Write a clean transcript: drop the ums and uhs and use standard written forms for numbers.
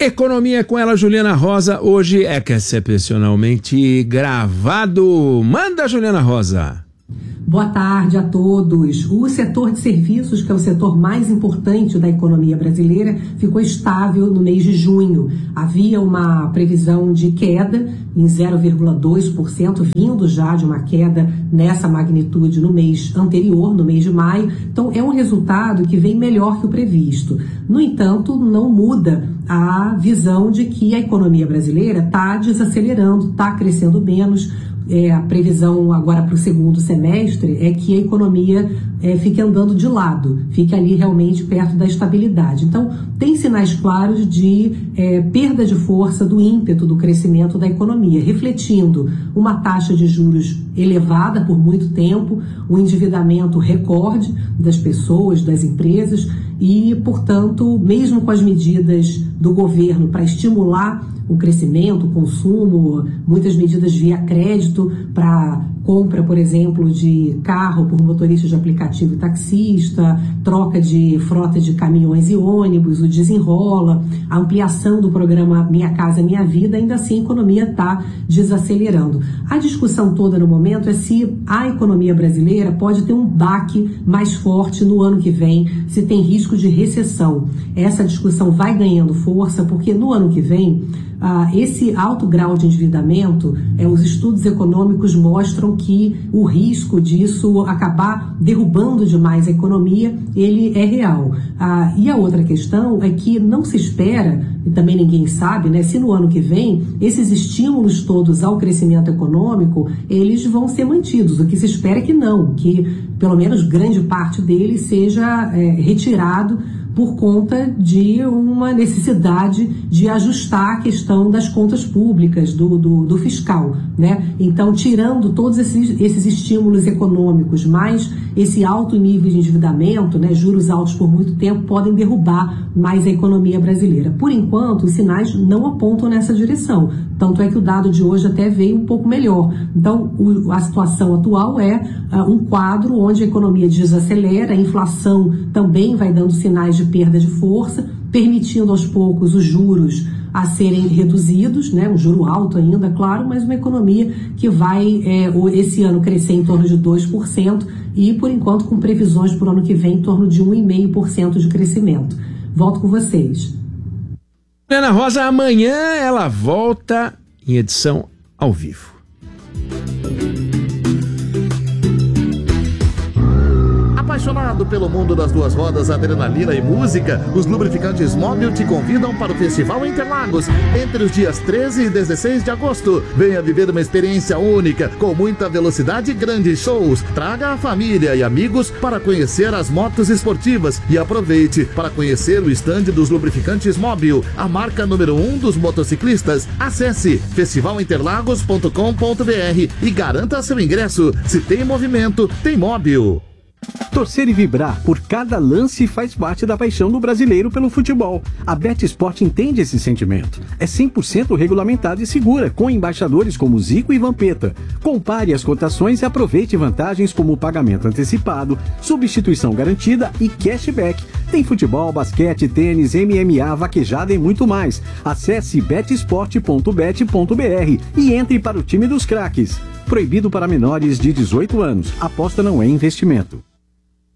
Economia com ela, Juliana Rosa, hoje é excepcionalmente gravado. Manda, Juliana Rosa. Boa tarde a todos. O setor de serviços, que é o setor mais importante da economia brasileira, ficou estável no mês de junho. Havia uma previsão de queda em 0,2%, vindo já de uma queda nessa magnitude no mês anterior, no mês de maio. Então, é um resultado que vem melhor que o previsto. No entanto, não muda a visão de que a economia brasileira está desacelerando, está crescendo menos. A previsão agora para o segundo semestre é que a economia fique andando de lado, fique ali realmente perto da estabilidade. Então, tem sinais claros de perda de força do ímpeto do crescimento da economia, refletindo uma taxa de juros elevada por muito tempo, um endividamento recorde das pessoas, das empresas e, portanto, mesmo com as medidas do governo para estimular o crescimento, o consumo, muitas medidas via crédito para compra, por exemplo, de carro por motorista de aplicativo e taxista, troca de frota de caminhões e ônibus, o desenrola, a ampliação do programa Minha Casa Minha Vida, ainda assim a economia está desacelerando. A discussão toda no momento é se a economia brasileira pode ter um baque mais forte no ano que vem, se tem risco de recessão. Essa discussão vai ganhando força porque no ano que vem esse alto grau de endividamento, os estudos econômicos mostram que o risco disso acabar derrubando demais a economia, ele é real. E a outra questão é que não se espera, e também ninguém sabe, né, se no ano que vem esses estímulos todos ao crescimento econômico, eles vão ser mantidos. O que se espera é que não, que pelo menos grande parte deles seja retirado por conta de uma necessidade de ajustar a questão das contas públicas, do fiscal, né? Então, tirando todos esses estímulos econômicos, mais esse alto nível de endividamento, né, juros altos por muito tempo, podem derrubar mais a economia brasileira. Por enquanto, os sinais não apontam nessa direção. Tanto é que o dado de hoje até veio um pouco melhor. Então, a situação atual é um quadro onde a economia desacelera, a inflação também vai dando sinais de perda de força, permitindo aos poucos os juros a serem reduzidos, né? Um juro alto ainda, claro, mas uma economia que vai esse ano crescer em torno de 2% e, por enquanto, com previsões para o ano que vem em torno de 1,5% de crescimento. Volto com vocês. Ana Rosa, amanhã ela volta em edição ao vivo. Apaixonado pelo mundo das duas rodas, adrenalina e música, os lubrificantes Mobil te convidam para o Festival Interlagos entre os dias 13 e 16 de agosto. Venha viver uma experiência única, com muita velocidade e grandes shows. Traga a família e amigos para conhecer as motos esportivas e aproveite para conhecer o estande dos lubrificantes Mobil, a marca número 1 dos motociclistas. Acesse festivalinterlagos.com.br e garanta seu ingresso. Se tem movimento, tem Mobil. Torcer e vibrar por cada lance faz parte da paixão do brasileiro pelo futebol. A BetSport entende esse sentimento. É 100% regulamentada e segura, com embaixadores como Zico e Vampeta. Compare as cotações e aproveite vantagens como pagamento antecipado, substituição garantida e cashback. Tem futebol, basquete, tênis, MMA, vaquejada e muito mais. Acesse betsport.bet.br e entre para o time dos craques. Proibido para menores de 18 anos. Aposta não é investimento.